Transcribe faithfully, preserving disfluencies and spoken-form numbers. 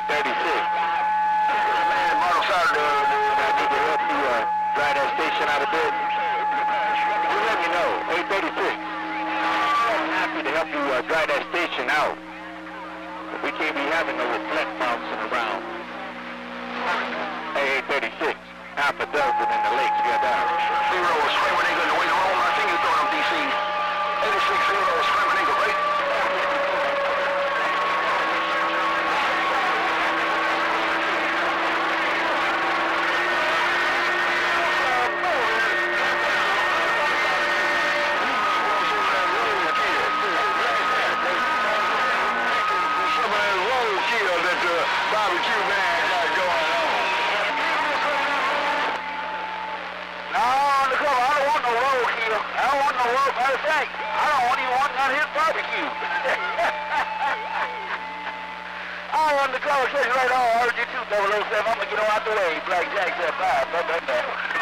thirty-six. Man, Martin Saturday, I need to help you uh, dry that station out a bit. Just let me know. eight thirty-six. I'm happy to help you uh, dry that station out. We can't be having no reflect bouncing around. Hey, eight thirty-six. Half a dozen in the lakes. Get down. Zero, Screaming Eagle in the waiting room. I think you throwing them D C. eighty-six zero, Screaming Eagle, right? Barbecue man got going on. No, undercover, I don't want no roadkill. I don't want no road. Matter of fact, I don't even want none of his barbecue. I'm undercover, catch right on. I heard you too, double oh seven. I'm gonna get on out the way. Black Jack said bye. Bye, bye, bye.